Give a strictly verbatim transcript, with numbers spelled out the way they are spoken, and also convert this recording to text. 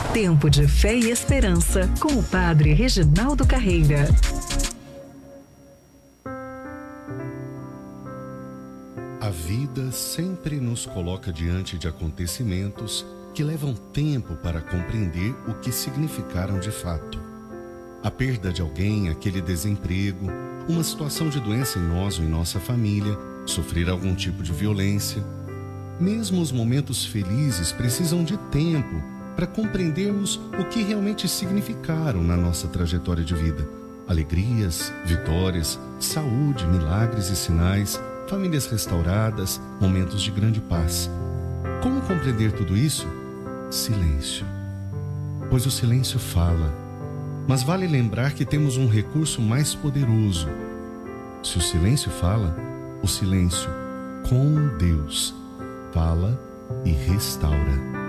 Tempo de fé e esperança com o Padre Reginaldo Carreira. A vida sempre nos coloca diante de acontecimentos que levam tempo para compreender o que significaram de fato. A perda de alguém, aquele desemprego, uma situação de doença em nós ou em nossa família, sofrer algum tipo de violência. Mesmo os momentos felizes precisam de tempo para compreendermos o que realmente significaram na nossa trajetória de vida. Alegrias, vitórias, saúde, milagres e sinais, famílias restauradas, momentos de grande paz. Como compreender tudo isso? Silêncio. Pois o silêncio fala. Mas vale lembrar que temos um recurso mais poderoso. Se o silêncio fala, o silêncio com Deus fala e restaura.